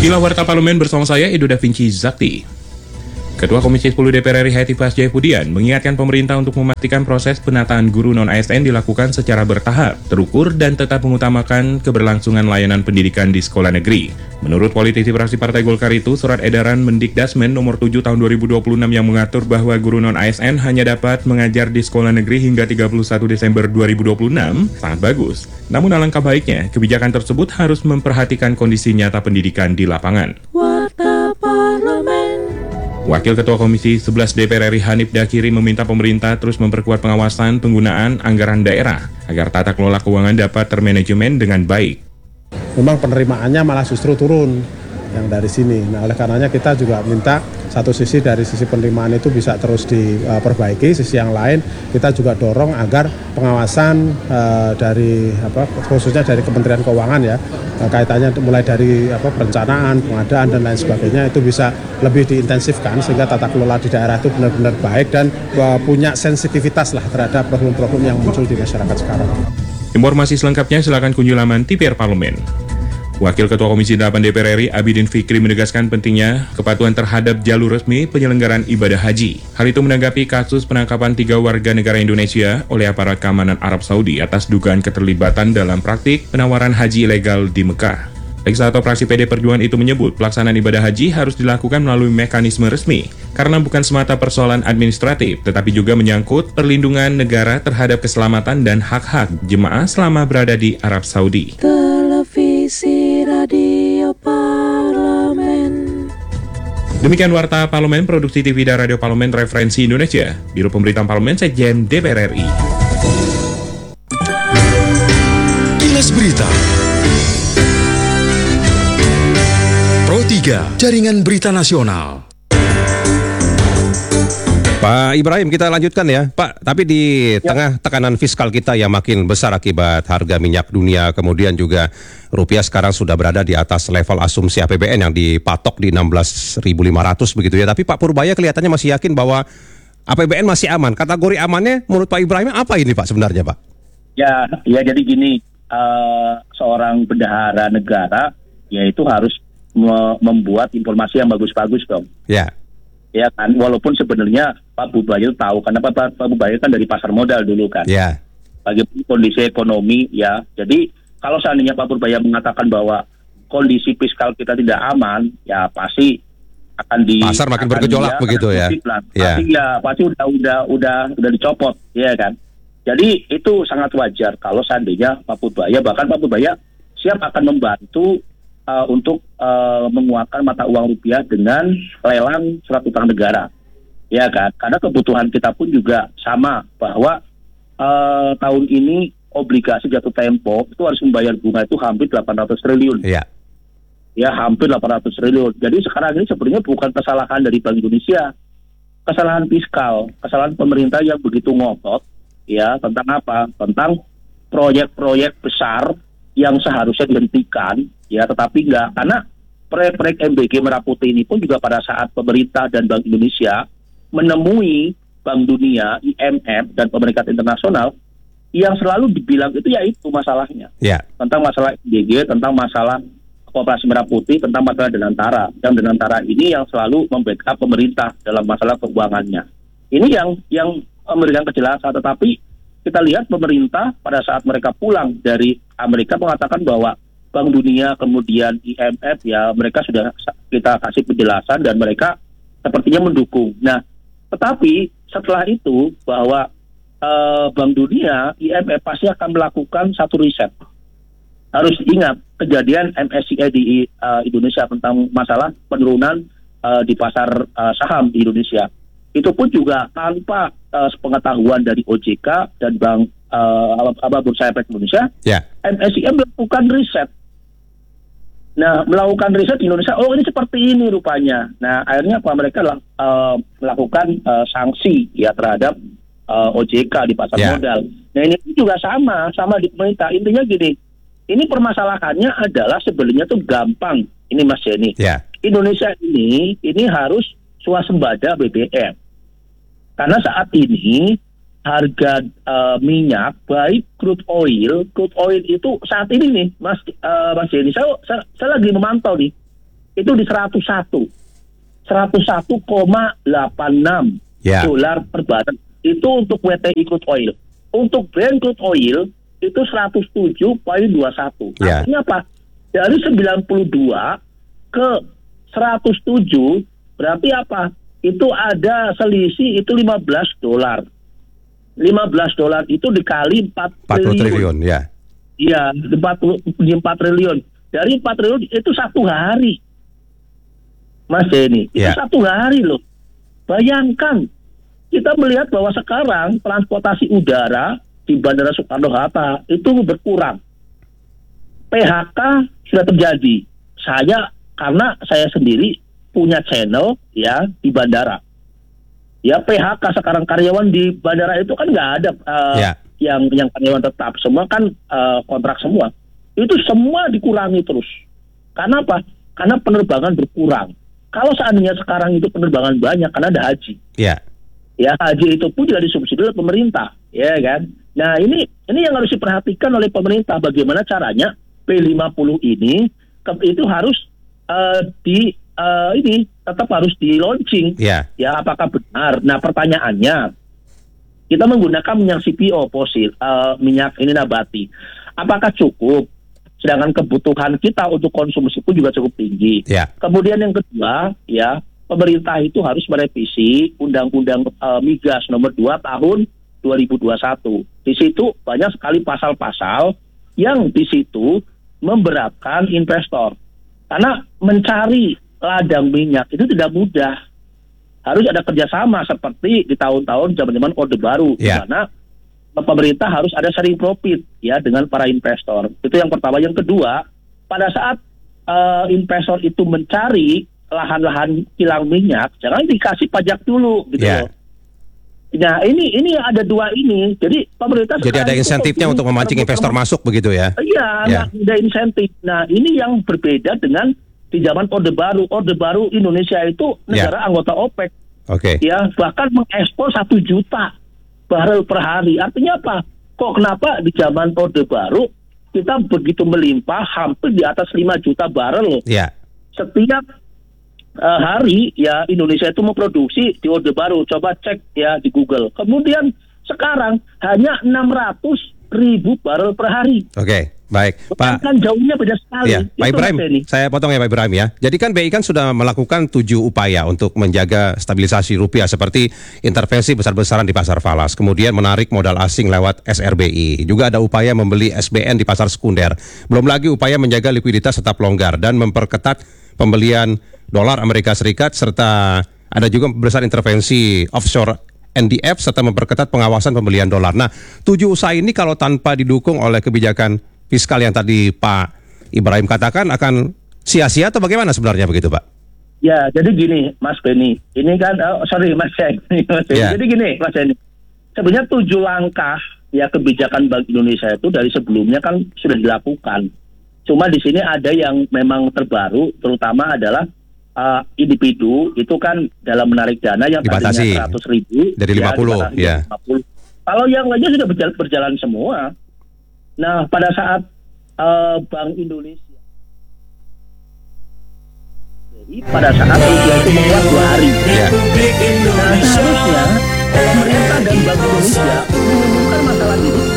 Inilah Warta Parlemen bersama saya, Edo Da Vinci Zakti. Ketua Komisi 10 DPR RI Hettifaz Jaipudian mengingatkan pemerintah untuk memastikan proses penataan guru non-ASN dilakukan secara bertahap, terukur, dan tetap mengutamakan keberlangsungan layanan pendidikan di sekolah negeri. Menurut politisi fraksi Partai Golkar itu, surat edaran Mendikdasmen nomor 7 tahun 2026 yang mengatur bahwa guru non-ASN hanya dapat mengajar di sekolah negeri hingga 31 Desember 2026 sangat bagus. Namun alangkah baiknya, kebijakan tersebut harus memperhatikan kondisi nyata pendidikan di lapangan. Warta Parlemen. Wakil Ketua Komisi 11 DPR RI Hanif Dakiri meminta pemerintah terus memperkuat pengawasan penggunaan anggaran daerah agar tata kelola keuangan dapat termanajemen dengan baik. Memang penerimaannya malah justru turun yang dari sini. Nah, oleh karenanya kita juga minta satu sisi dari sisi penerimaan itu bisa terus diperbaiki, sisi yang lain kita juga dorong agar pengawasan dari khususnya dari Kementerian Keuangan ya, kaitannya mulai dari perencanaan, pengadaan dan lain sebagainya itu bisa lebih diintensifkan sehingga tata kelola di daerah itu benar-benar baik dan punya sensitivitas lah terhadap problem-problem yang muncul di masyarakat sekarang. Informasi selengkapnya silakan kunjungi laman TVR Parlemen. Wakil Ketua Komisi 8 DPR RI Abidin Fikri menegaskan pentingnya kepatuhan terhadap jalur resmi penyelenggaraan ibadah haji. Hal itu menanggapi kasus penangkapan 3 warga negara Indonesia oleh aparat keamanan Arab Saudi atas dugaan keterlibatan dalam praktik penawaran haji ilegal di Mekah. Legislator fraksi PD Perjuangan itu menyebut pelaksanaan ibadah haji harus dilakukan melalui mekanisme resmi karena bukan semata persoalan administratif, tetapi juga menyangkut perlindungan negara terhadap keselamatan dan hak-hak jemaah selama berada di Arab Saudi. Televisi Radio Parlemen. Demikian Warta Parlemen, produksi TV dan Radio Parlemen Referensi Indonesia, Biro Pemberitaan Parlemen Sekjen DPR RI. Kilas Berita Pro 3, Jaringan Berita Nasional. Pak Ibrahim, kita lanjutkan ya Pak, tapi di tengah tekanan fiskal kita yang makin besar akibat harga minyak dunia, kemudian juga rupiah sekarang sudah berada di atas level asumsi APBN yang dipatok di 16.500 begitu ya, tapi Pak Purbaya kelihatannya masih yakin bahwa APBN masih aman. Kategori amannya menurut Pak Ibrahim apa ini Pak sebenarnya Pak? Ya jadi gini, seorang bendahara negara yaitu harus membuat informasi yang bagus-bagus dong. Ya kan, walaupun sebenarnya Pak Purbaya tahu, karena Pak Purbaya kan dari pasar modal dulu kan. Bagaimana kondisi ekonomi ya. Jadi kalau seandainya Pak Purbaya mengatakan bahwa kondisi fiskal kita tidak aman, ya pasti akan pasar makin bergejolak begitu ya. Pasti udah dicopot, ya kan. Jadi itu sangat wajar kalau seandainya Pak Purbaya, bahkan Pak Purbaya siap akan membantu untuk menguatkan mata uang rupiah dengan lelang surat utang negara, ya kan? Karena kebutuhan kita pun juga sama, bahwa tahun ini obligasi jatuh tempo itu harus membayar bunga itu hampir 800 triliun. Ya, hampir 800 triliun. Jadi sekarang ini sebenarnya bukan kesalahan dari Bank Indonesia, kesalahan fiskal, kesalahan pemerintah yang begitu ngotot, ya, tentang apa? Tentang proyek-proyek besar yang seharusnya dihentikan, ya, tetapi enggak, karena proyek-proyek MBG Merah Putih ini pun juga pada saat pemerintah dan Bank Indonesia menemui Bank Dunia, IMF, dan Pemerintah Internasional, yang selalu dibilang itu yaitu masalahnya, tentang masalah MBG, tentang masalah Koperasi Merah Putih, tentang masalah Danantara, dan Danantara ini yang selalu membackup pemerintah dalam masalah keuangannya. Ini yang memberikan kejelasan, tetapi kita lihat pemerintah pada saat mereka pulang dari Amerika mengatakan bahwa Bank Dunia kemudian IMF ya mereka sudah kita kasih penjelasan dan mereka sepertinya mendukung. Nah, tetapi setelah itu bahwa Bank Dunia IMF pasti akan melakukan satu riset. Harus diingat kejadian MSCI di Indonesia tentang masalah penurunan di pasar saham di Indonesia. Itu pun juga tanpa pengetahuan dari OJK dan Bank Bursa Efek Indonesia, MSCI melakukan riset. Nah, melakukan riset di Indonesia, oh ini seperti ini rupanya. Nah, akhirnya apa, mereka melakukan sanksi ya terhadap OJK di pasar modal. Nah, ini juga sama di pemerintah. Intinya gini, ini permasalahannya adalah sebenarnya tuh gampang. Ini Mas Jenny, Indonesia ini harus swasembada BBM. Karena saat ini harga minyak, baik crude oil itu saat ini nih, Mas Jenny, saya lagi memantau nih, itu di 101,86 Ya. dolar per barel. Itu untuk WTI crude oil. Untuk Brent crude oil itu 107,21. Ya. Artinya apa? Dari 92 ke 107 berarti apa? Itu ada selisih itu 15 dolar. 15 dolar itu dikali 4 40 triliun, ya. Iya, 4 triliun. Dari 4 triliun itu satu hari. Mas Denny, itu Ya. satu hari loh. Bayangkan, kita melihat bahwa sekarang transportasi udara di Bandara Soekarno-Hatta itu berkurang. PHK sudah terjadi. Karena saya sendiri punya channel ya di bandara. Ya PHK sekarang karyawan di bandara itu kan nggak ada Ya. yang karyawan tetap, semua kan kontrak semua. Itu semua dikurangi terus. Karena apa? Karena penerbangan berkurang. Kalau seandainya sekarang itu penerbangan banyak karena ada haji. Ya. Ya haji itu pun juga disubsidi oleh pemerintah, ya kan? Nah ini yang harus diperhatikan oleh pemerintah, bagaimana caranya P50 ini itu harus tetap harus di launching. Ya. Ya apakah benar? Nah pertanyaannya, kita menggunakan minyak CPO fosil, minyak ini nabati. Apakah cukup? Sedangkan kebutuhan kita untuk konsumsi pun juga cukup tinggi. Ya. Kemudian yang kedua, ya pemerintah itu harus merevisi Undang-Undang Migas nomor 2 tahun 2021. Di situ banyak sekali pasal-pasal yang di situ memberatkan investor. Karena mencari ladang minyak itu tidak mudah. Harus ada kerjasama seperti di tahun-tahun zaman-zaman Orde Baru, di Ya. mana pemerintah harus ada sharing profit ya dengan para investor. Itu yang pertama. Yang kedua, pada saat investor itu mencari lahan-lahan kilang minyak, jangan dikasih pajak dulu gitu Ya. loh. Nah, ini ada dua ini. Jadi pemerintah Jadi ada insentifnya untuk memancing investor masuk begitu ya? Iya, Ya. ada insentif. Nah, ini yang berbeda dengan di zaman Orde Baru. Orde Baru Indonesia itu negara anggota OPEC. Oke. Ya, bahkan mengekspor 1 juta barel per hari. Artinya apa? Kok kenapa di zaman Orde Baru kita begitu melimpah, hampir di atas 5 juta barel loh. Ya. Setiap hari ya Indonesia itu memproduksi di Orde Baru. Coba cek ya di Google. Kemudian sekarang hanya 600.000 barel per hari. Oke. Baik, Pak. Kan jauhnya beda sekali. Ya, Pak Itu, Ibrahim, Mas Denny. saya potong ya Pak Ibrahim ya. Jadi kan BI kan sudah melakukan 7 upaya untuk menjaga stabilisasi rupiah seperti intervensi besar-besaran di pasar falas, kemudian menarik modal asing lewat SRBI. Juga ada upaya membeli SBN di pasar sekunder. Belum lagi upaya menjaga likuiditas tetap longgar dan memperketat pembelian dolar Amerika Serikat, serta ada juga besar intervensi offshore NDF serta memperketat pengawasan pembelian dolar. Nah, 7 usaha ini kalau tanpa didukung oleh kebijakan fiskal yang tadi Pak Ibrahim katakan akan sia-sia atau bagaimana sebenarnya begitu Pak? Ya, jadi gini Mas Benny. Ini kan, Mas Benny. Ya. Jadi gini Mas Benny. Sebenarnya 7 langkah ya kebijakan Bank Indonesia itu dari sebelumnya kan sudah dilakukan. Cuma di sini ada yang memang terbaru, terutama adalah individu itu kan dalam menarik dana yang dibatasi tadinya 100.000 dari 50 ya. 50. Kalau yang lainnya sudah berjalan semua. Nah, pada saat Bank Indonesia pada saat rupiah itu menguat 2 hari. Ya. Nah, seharusnya pemerintah dan Bank Indonesia mengumumkan masalah ini